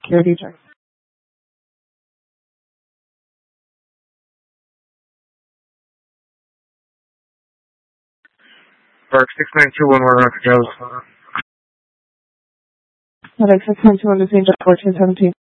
security check. Park 6921 Rock Joe's. Alex 692 on the scene, 1417.